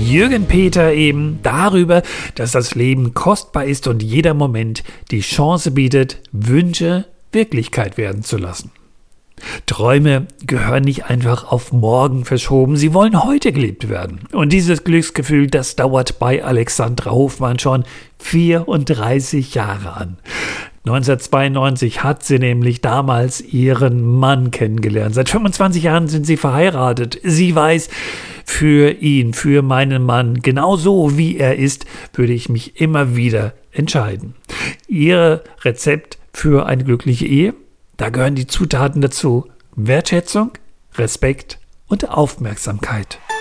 Jürgen Peter eben darüber, dass das Leben kostbar ist und jeder Moment die Chance bietet, Wünsche Wirklichkeit werden zu lassen. Träume gehören nicht einfach auf morgen verschoben, sie wollen heute gelebt werden. Und dieses Glücksgefühl, das dauert bei Alexandra Hofmann schon 34 Jahre an. 1992 hat sie nämlich damals ihren Mann kennengelernt. Seit 25 Jahren sind sie verheiratet. Sie weiß, für ihn, für meinen Mann, genau so wie er ist, würde ich mich immer wieder entscheiden. Ihr Rezept für eine glückliche Ehe? Da gehören die Zutaten dazu: Wertschätzung, Respekt und Aufmerksamkeit.